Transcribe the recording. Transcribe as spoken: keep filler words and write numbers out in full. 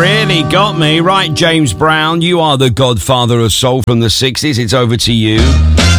really got me. Right, James Brown, you are the godfather of soul from the sixties. It's over to you.